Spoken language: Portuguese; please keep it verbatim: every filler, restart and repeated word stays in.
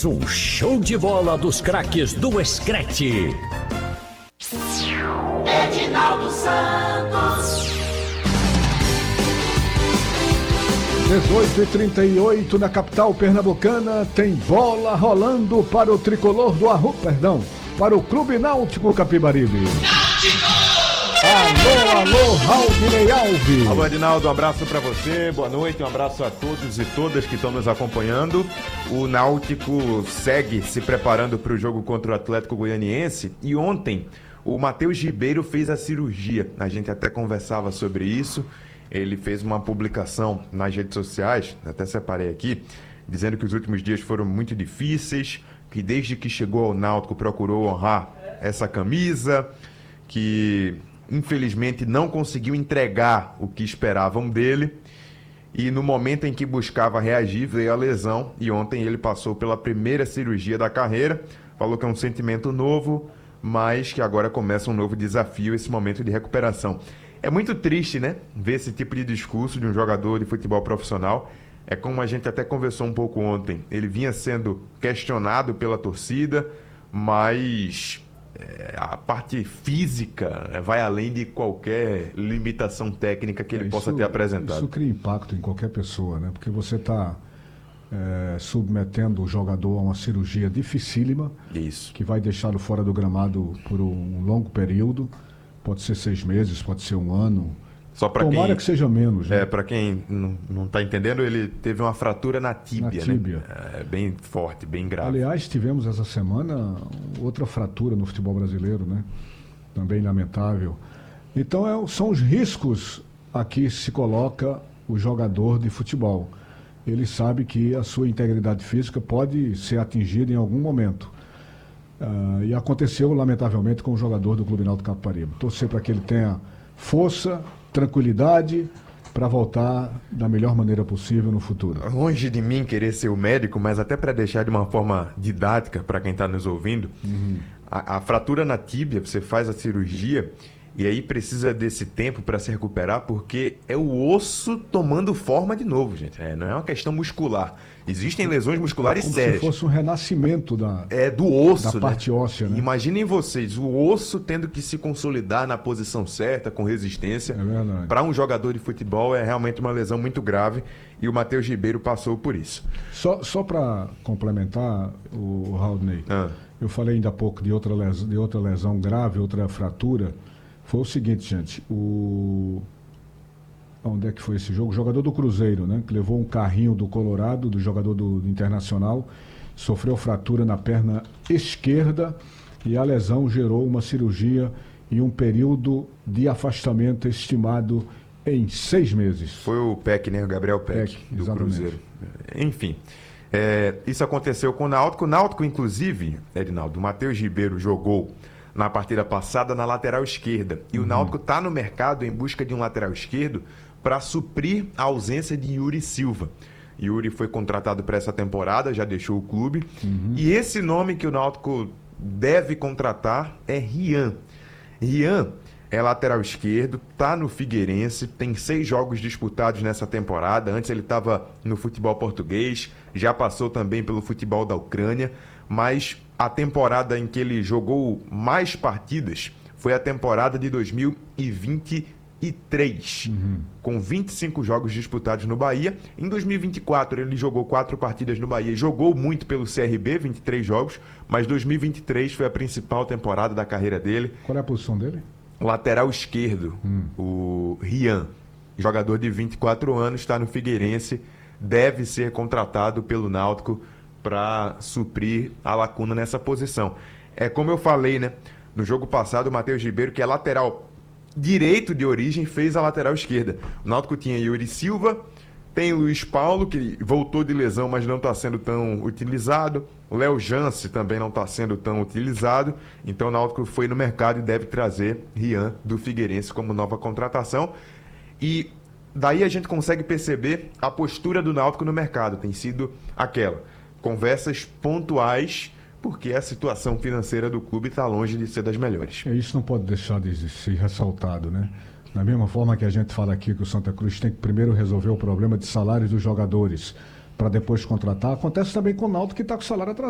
mais um show de bola dos craques do Screte. Edinaldo Santos. dezoito e trinta e oito na capital pernambucana, tem bola rolando para o tricolor do Arru, perdão, para o Clube Náutico Capibaribe. Náutico! Alô, alô, Raul Alves. Alô, Edinaldo, um abraço para você, boa noite, um abraço a todos e todas que estão nos acompanhando. O Náutico segue se preparando para o jogo contra o Atlético Goianiense e ontem o Matheus Ribeiro fez a cirurgia, a gente até conversava sobre isso. Ele fez uma publicação nas redes sociais, até separei aqui, dizendo que os últimos dias foram muito difíceis, que desde que chegou ao Náutico procurou honrar essa camisa, que infelizmente não conseguiu entregar o que esperavam dele, e no momento em que buscava reagir veio a lesão, e ontem ele passou pela primeira cirurgia da carreira, falou que é um sentimento novo, mas que agora começa um novo desafio, esse momento de recuperação. É muito triste, né, ver esse tipo de discurso de um jogador de futebol profissional. É como a gente até conversou um pouco ontem. Ele vinha sendo questionado pela torcida, mas é, a parte física é, vai além de qualquer limitação técnica que ele é, isso, possa ter apresentado. Isso cria impacto em qualquer pessoa, né? Porque você está é, submetendo o jogador a uma cirurgia dificílima, isso, que vai deixá-lo fora do gramado por um longo período. Pode ser seis meses, pode ser um ano. Só para Tomara quem, que seja menos. Né? É, para quem não está entendendo, ele teve uma fratura na tíbia, na tíbia. Né? É bem forte, bem grave. Aliás, tivemos essa semana outra fratura no futebol brasileiro, né? Também lamentável. Então, é, são os riscos a que se coloca o jogador de futebol. Ele sabe que a sua integridade física pode ser atingida em algum momento. Uh, e aconteceu, lamentavelmente, com o jogador do Clube Náutico Capibaribe. Torcer para que ele tenha força, tranquilidade, para voltar da melhor maneira possível no futuro. Longe de mim querer ser o médico, mas até para deixar de uma forma didática para quem está nos ouvindo, uhum. a, a fratura na tíbia, você faz a cirurgia e aí precisa desse tempo para se recuperar, porque é o osso tomando forma de novo, gente. É, não é uma questão muscular. Existem lesões musculares Como sérias. Se fosse um renascimento da, é, do osso, da parte né? óssea. Né? Imaginem vocês, o osso tendo que se consolidar na posição certa, com resistência. É para um jogador de futebol é realmente uma lesão muito grave e o Matheus Ribeiro passou por isso. Só, só para complementar, o, o Raulney, ah. eu falei ainda há pouco de outra, lesão, de outra lesão grave, outra fratura. Foi o seguinte, gente, o... onde é que foi esse jogo? O jogador do Cruzeiro, né? Que levou um carrinho do Colorado, do jogador do, do Internacional, sofreu fratura na perna esquerda e a lesão gerou uma cirurgia e um período de afastamento estimado em seis meses. Foi o Peck, né? O Gabriel Peck, Peck do exatamente. Cruzeiro. Enfim, é, isso aconteceu com o Náutico. O Náutico, inclusive, Edinaldo, o Matheus Ribeiro jogou na partida passada na lateral esquerda. E uhum. o Náutico está no mercado em busca de um lateral esquerdo para suprir a ausência de Yuri Silva. Yuri foi contratado para essa temporada, já deixou o clube. Uhum. E esse nome que o Náutico deve contratar é Rian. Rian é lateral esquerdo, está no Figueirense, tem seis jogos disputados nessa temporada. Antes ele estava no futebol português, já passou também pelo futebol da Ucrânia, mas a temporada em que ele jogou mais partidas foi a temporada de dois mil e vinte e três, uhum. com vinte e cinco jogos disputados no Bahia. Em dois mil e vinte e quatro ele jogou quatro partidas no Bahia, jogou muito pelo C R B, vinte e três jogos, mas dois mil e vinte e três foi a principal temporada da carreira dele. Qual é a posição dele? Lateral esquerdo, hum. o Rian, jogador de vinte e quatro anos, está no Figueirense, deve ser contratado pelo Náutico para suprir a lacuna nessa posição. É como eu falei, né? No jogo passado, o Matheus Ribeiro, que é lateral direito de origem, fez a lateral esquerda. O Náutico tinha Yuri Silva, tem Luiz Paulo, que voltou de lesão, mas não está sendo tão utilizado. O Léo Jance também não está sendo tão utilizado. Então o Náutico foi no mercado e deve trazer Rian do Figueirense como nova contratação. E daí a gente consegue perceber a postura do Náutico no mercado. Tem sido aquela: conversas pontuais, porque a situação financeira do clube está longe de ser das melhores. Isso não pode deixar de ser ressaltado, né? Da mesma forma que a gente fala aqui que o Santa Cruz tem que primeiro resolver o problema de salários dos jogadores para depois contratar, acontece também com o Náutico, que está com o salário atrasado.